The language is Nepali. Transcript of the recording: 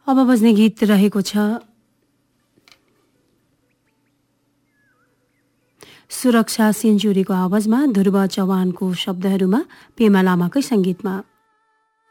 अब बज्ने गीत रहेको छ सुरक्षा सेन्चुरीको आवाजमा ध्रुव चौहानको शब्दहरूमा पेमा लामाकै संगीतमा।